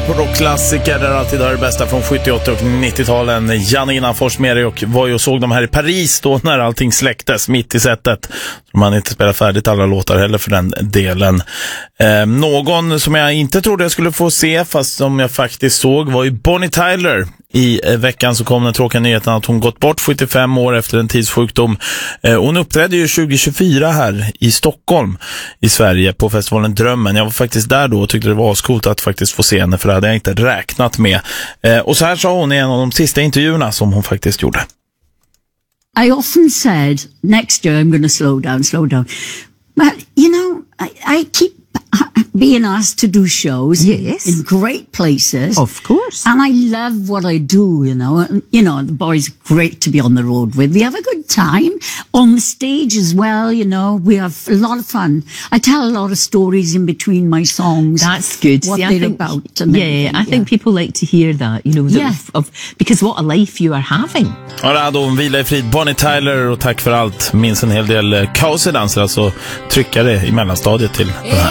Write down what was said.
på rockklassiker där alltid har det bästa från 78 och 90-talen. Janne Innanfors med dig och var ju och såg dem här i Paris då när allting släcktes mitt i sättet. Man inte spelar färdigt alla låtar heller för den delen. Någon som jag inte trodde jag skulle få se, fast som jag faktiskt såg, var ju Bonnie Tyler. I veckan så kom den tråkiga nyheten att hon gått bort 75 år efter en tidssjukdom. Hon uppträdde ju 2024 här i Stockholm i Sverige på festivalen Drömmen. Jag var faktiskt där då och tyckte det var ascoolt att faktiskt få se henne, för det hade jag inte räknat med. Och så här sa hon i en av de sista intervjuerna som hon faktiskt gjorde. I often said, next year I'm going to slow down. But, you know, I keep being asked to do shows in great places. Of course. And I love what I do, you know. And, you know, the boys are great to be on the road with. We have a good time on the stage as well, you know. We have a lot of fun. I tell a lot of stories in between my songs. That's good. What See, they're about. And I think people like to hear that, you know, because what a life you are having. Ja, då vila i frid Bonnie Tyler, och tack för allt. Minns en hel del kaos i danser, alltså tryckare i mellanstadiet till den här.